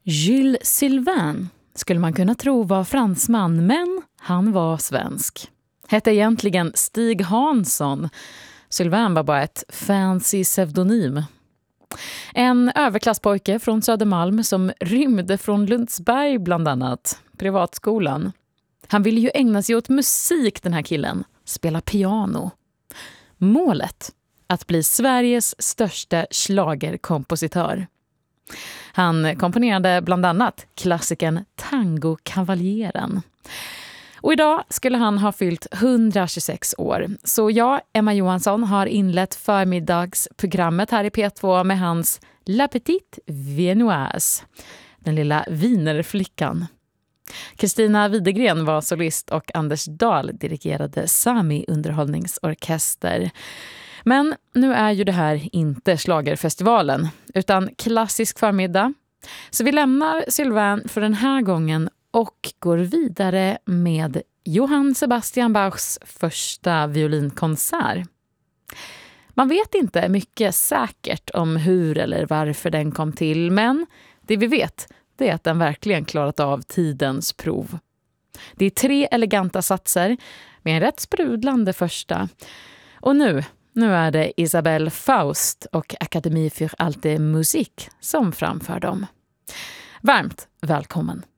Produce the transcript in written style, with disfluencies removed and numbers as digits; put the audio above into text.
Jules Sylvain skulle man kunna tro var fransman, men han var svensk. Hette egentligen Stig Hansson. Sylvain var bara ett fancy pseudonym. En överklasspojke från Södermalm som rymde från Lundsberg bland annat, privatskolan. Han ville ju ägna sig åt musik, den här killen, spela piano. Målet, att bli Sveriges största schlagerkompositör. Han komponerade bland annat klassikern Tango Kavaljeren. Och idag skulle han ha fyllt 126 år. Så jag, Emma Johansson, har inlett förmiddagsprogrammet här i P2 med hans La Petite Viennoise, den lilla vinerflickan. Kristina Widegren var solist och Anders Dahl dirigerade Sami underhållningsorkester. Men nu är ju det här inte schlagerfestivalen utan klassisk förmiddag. Så vi lämnar Sylvain för den här gången och går vidare med Johann Sebastian Bachs första violinkonsert. Man vet inte mycket säkert om hur eller varför den kom till, men det vi vet det är att den verkligen klarat av tidens prov. Det är 3 eleganta satser med en rätt sprudlande första. Och nu är det Isabelle Faust och Akademie für Alte Musik som framför dem. Varmt välkommen!